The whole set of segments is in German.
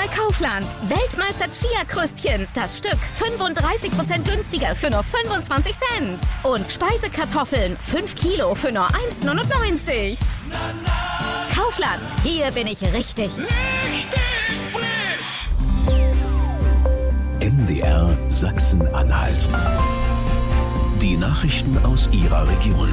bei Kaufland. Weltmeister Chia-Krüstchen. Das Stück 35% günstiger für nur 25 Cent. Und Speisekartoffeln 5 Kilo für nur 1,99. Kaufland, hier bin ich richtig. Richtig frisch! MDR Sachsen-Anhalt. Die Nachrichten aus Ihrer Region.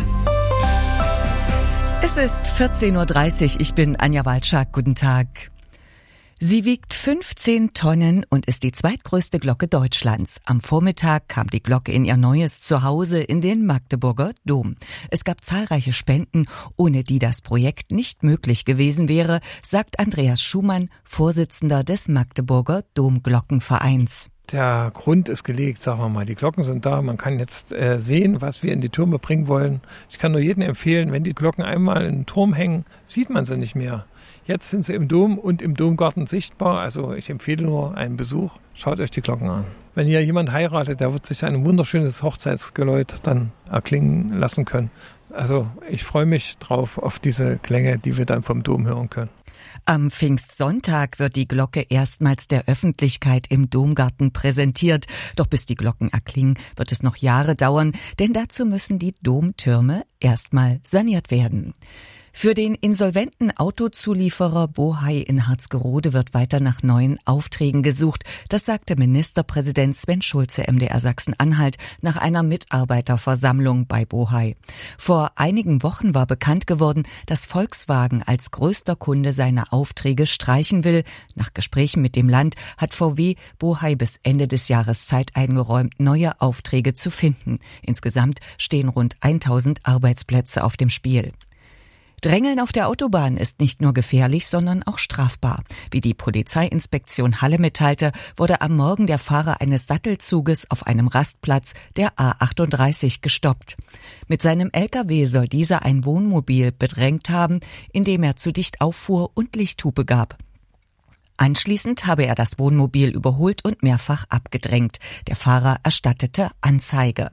Es ist 14.30 Uhr. Ich bin Anja Walczak. Guten Tag. Sie wiegt 15 Tonnen und ist die zweitgrößte Glocke Deutschlands. Am Vormittag kam die Glocke in ihr neues Zuhause in den Magdeburger Dom. Es gab zahlreiche Spenden, ohne die das Projekt nicht möglich gewesen wäre, sagt Andreas Schumann, Vorsitzender des Magdeburger Domglockenvereins. Der Grund ist gelegt, sagen wir mal. Die Glocken sind da. Man kann jetzt sehen, was wir in die Türme bringen wollen. Ich kann nur jedem empfehlen, wenn die Glocken einmal in den Turm hängen, sieht man sie nicht mehr. Jetzt sind sie im Dom und im Domgarten sichtbar. Also ich empfehle nur einen Besuch. Schaut euch die Glocken an. Wenn hier jemand heiratet, der wird sich ein wunderschönes Hochzeitsgeläut dann erklingen lassen können. Also ich freue mich drauf auf diese Klänge, die wir dann vom Dom hören können. Am Pfingstsonntag wird die Glocke erstmals der Öffentlichkeit im Domgarten präsentiert. Doch bis die Glocken erklingen, wird es noch Jahre dauern, denn dazu müssen die Domtürme erstmal saniert werden. Für den insolventen Autozulieferer Bohai in Harzgerode wird weiter nach neuen Aufträgen gesucht. Das sagte Ministerpräsident Sven Schulze MDR Sachsen-Anhalt nach einer Mitarbeiterversammlung bei Bohai. Vor einigen Wochen war bekannt geworden, dass Volkswagen als größter Kunde seine Aufträge streichen will. Nach Gesprächen mit dem Land hat VW Bohai bis Ende des Jahres Zeit eingeräumt, neue Aufträge zu finden. Insgesamt stehen rund 1000 Arbeitsplätze auf dem Spiel. Drängeln auf der Autobahn ist nicht nur gefährlich, sondern auch strafbar. Wie die Polizeiinspektion Halle mitteilte, wurde am Morgen der Fahrer eines Sattelzuges auf einem Rastplatz der A38 gestoppt. Mit seinem LKW soll dieser ein Wohnmobil bedrängt haben, indem er zu dicht auffuhr und Lichthupe gab. Anschließend habe er das Wohnmobil überholt und mehrfach abgedrängt. Der Fahrer erstattete Anzeige.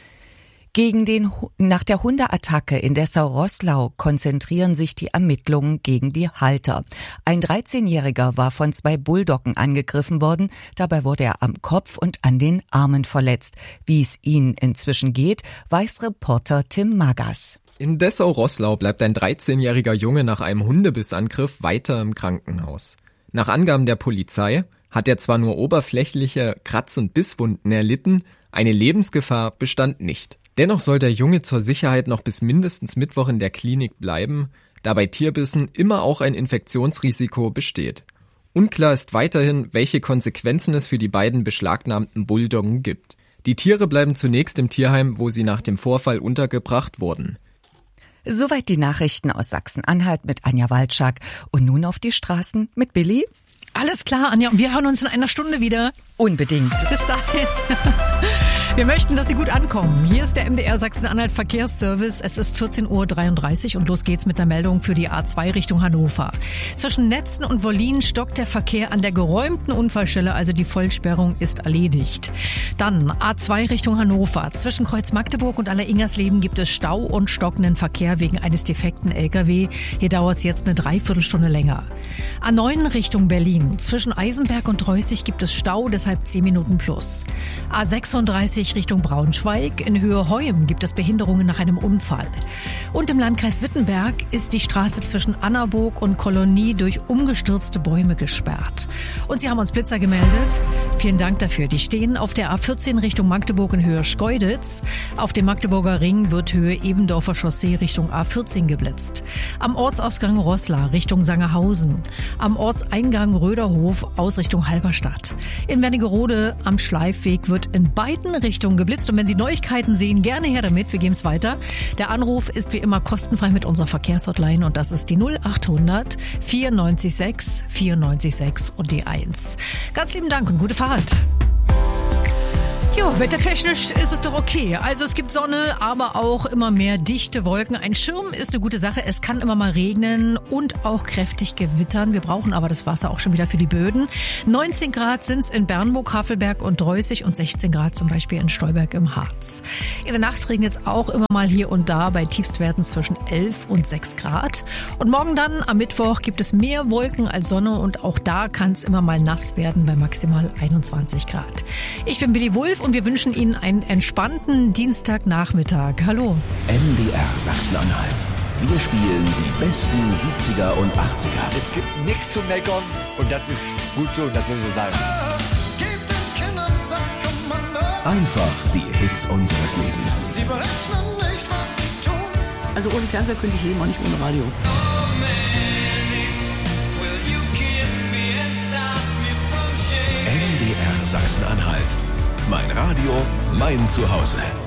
Nach der Hundeattacke in Dessau-Roßlau konzentrieren sich die Ermittlungen gegen die Halter. Ein 13-Jähriger war von 2 Bulldoggen angegriffen worden. Dabei wurde er am Kopf und an den Armen verletzt. Wie es ihnen inzwischen geht, weiß Reporter Tim Magas. In Dessau-Roßlau bleibt ein 13-jähriger Junge nach einem Hundebissangriff weiter im Krankenhaus. Nach Angaben der Polizei hat er zwar nur oberflächliche Kratz- und Bisswunden erlitten, eine Lebensgefahr bestand nicht. Dennoch soll der Junge zur Sicherheit noch bis mindestens Mittwoch in der Klinik bleiben, da bei Tierbissen immer auch ein Infektionsrisiko besteht. Unklar ist weiterhin, welche Konsequenzen es für die beiden beschlagnahmten Bulldoggen gibt. Die Tiere bleiben zunächst im Tierheim, wo sie nach dem Vorfall untergebracht wurden. Soweit die Nachrichten aus Sachsen-Anhalt mit Anja Walczak. Und nun auf die Straßen mit Billy. Alles klar, Anja. Wir hören uns in einer Stunde wieder. Unbedingt. Bis dahin. Wir möchten, dass Sie gut ankommen. Hier ist der MDR Sachsen-Anhalt Verkehrsservice. Es ist 14.33 Uhr und los geht's mit einer Meldung für die A2 Richtung Hannover. Zwischen Netzen und Wollin stockt der Verkehr an der geräumten Unfallstelle, also die Vollsperrung ist erledigt. Dann A2 Richtung Hannover. Zwischen Kreuz Magdeburg und Aller-Ingersleben gibt es Stau und stockenden Verkehr wegen eines defekten LKW. Hier dauert es jetzt eine Dreiviertelstunde länger. A9 Richtung Berlin. Zwischen Eisenberg und Reußig gibt es Stau, deshalb 10 Minuten plus. A36 Richtung Braunschweig. In Höhe Heum gibt es Behinderungen nach einem Unfall. Und im Landkreis Wittenberg ist die Straße zwischen Annaburg und Kolonie durch umgestürzte Bäume gesperrt. Und Sie haben uns Blitzer gemeldet. Vielen Dank dafür. Die stehen auf der A14 Richtung Magdeburg in Höhe Schkeuditz. Auf dem Magdeburger Ring wird Höhe Ebendorfer Chaussee Richtung A14 geblitzt. Am Ortsausgang Roßla Richtung Sangerhausen. Am Ortseingang Röderhof aus Richtung Halberstadt. In Wernigerode am Schleifweg wird in beiden Richtungen geblitzt. Und wenn Sie Neuigkeiten sehen, gerne her damit. Wir geben es weiter. Der Anruf ist wie immer kostenfrei mit unserer Verkehrshotline und das ist die 0800 94 6 und die 1. Ganz lieben Dank und gute Fahrt. Ja, wettertechnisch ist es doch okay. Also es gibt Sonne, aber auch immer mehr dichte Wolken. Ein Schirm ist eine gute Sache. Es kann immer mal regnen und auch kräftig gewittern. Wir brauchen aber das Wasser auch schon wieder für die Böden. 19 Grad sind es in Bernburg, Havelberg und Dreußig und 16 Grad zum Beispiel in Stolberg im Harz. In der Nacht regnet es auch immer mal hier und da bei Tiefstwerten zwischen 11 und 6 Grad. Und morgen dann am Mittwoch gibt es mehr Wolken als Sonne und auch da kann es immer mal nass werden bei maximal 21 Grad. Ich bin Billy Wulff und wir wünschen Ihnen einen entspannten Dienstagnachmittag. Hallo. MDR Sachsen-Anhalt. Wir spielen die besten 70er und 80er. Es gibt nichts zu meckern und das ist gut so und das soll so sein. Gebt den Kindern das Kommando. Einfach die Hits unseres Lebens. Sie berechnen nicht, was sie tun. Also ohne Fernseher könnte ich leben, auch nicht ohne Radio. MDR Sachsen-Anhalt. Mein Radio, mein Zuhause.